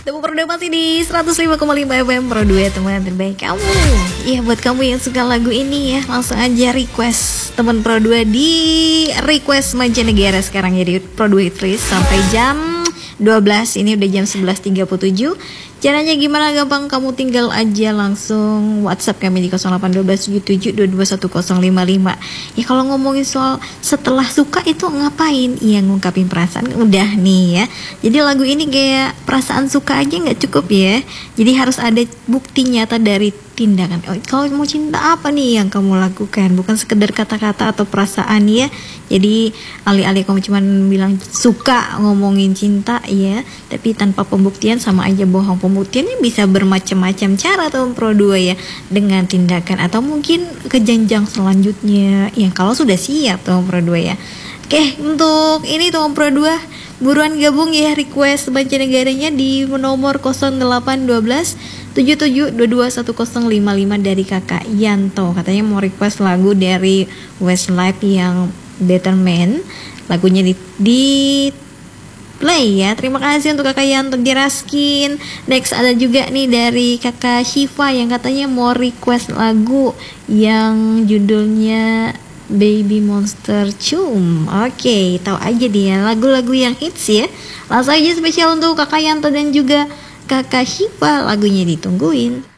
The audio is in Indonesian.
Temu Pro 2 masih di 105,5 FM Pro 2, teman terbaik kamu. Iya, buat kamu yang suka lagu ini ya, langsung aja request teman Pro 2 di request mancanegara sekarang ya di Pro 2 Hit List sampai jam 12. Ini udah jam 11.37. Caranya gimana? Gampang, kamu tinggal aja langsung WhatsApp kami di 081277221055. Ya kalau ngomongin soal setelah suka itu ngapain? Iya, ngungkapin perasaan udah nih ya. Jadi lagu ini kayak perasaan suka aja nggak cukup ya. Jadi harus ada bukti nyata dari tindakan. Oh, kalau mau cinta apa nih yang kamu lakukan? Bukan sekedar kata-kata atau perasaan ya. Jadi alih-alih kamu cuma bilang suka ngomongin cinta ya, tapi tanpa pembuktian sama aja bohong. Pembuktiannya bisa bermacam-macam cara Tom Pro 2 ya, dengan tindakan atau mungkin ke jenjang selanjutnya yang kalau sudah siap Tom Pro 2 ya. Oke, untuk ini Tom Pro 2 buruan gabung ya request mancanegaranya di nomor 0812 77221055 dari Kakak Yanto. Katanya mau request lagu dari Westlife yang Better Man. Lagunya di play ya. Terima kasih untuk Kakak Yanto Geraskin. Next ada juga nih dari Kakak Shiva yang katanya mau request lagu yang judulnya Baby Monster Cum. Oke, tahu aja dia lagu-lagu yang hits ya. Langsung aja spesial untuk Kakak Yanto dan juga Kakak Shiva, lagunya ditungguin.